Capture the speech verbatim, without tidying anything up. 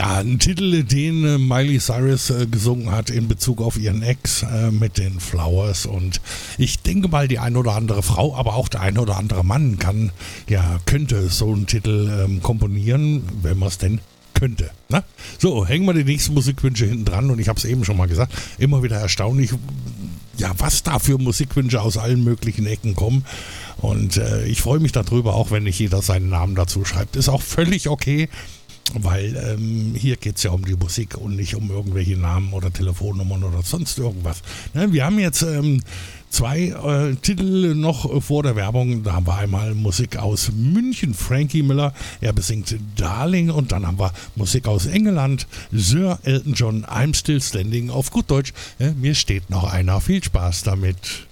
Ja, ein Titel, den äh, Miley Cyrus äh, gesungen hat in Bezug auf ihren Ex äh, mit den Flowers. Und ich denke mal, die ein oder andere Frau, aber auch der ein oder andere Mann kann, ja, könnte so einen Titel ähm, komponieren, wenn man es denn könnte. Ne? So, hängen wir die nächsten Musikwünsche hinten dran. Und ich habe es eben schon mal gesagt, immer wieder erstaunlich, ja, was da für Musikwünsche aus allen möglichen Ecken kommen. Und äh, ich freue mich darüber, auch wenn nicht jeder seinen Namen dazu schreibt. Ist auch völlig okay. Weil ähm, hier geht es ja um die Musik und nicht um irgendwelche Namen oder Telefonnummern oder sonst irgendwas. Ne, wir haben jetzt ähm, zwei äh, Titel noch vor der Werbung. Da haben wir einmal Musik aus München, Frankie Miller, er besingt Darling. Und dann haben wir Musik aus England, Sir Elton John, I'm Still Standing. Auf gut Deutsch, äh, mir steht noch einer. Viel Spaß damit.